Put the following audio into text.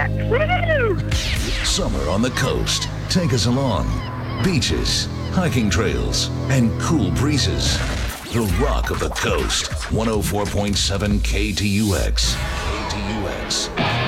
that. Woo! Summer on the coast. Take us along. Beaches, hiking trails, and cool breezes. The Rock of the Coast. 104.7 KTUX. KTUX.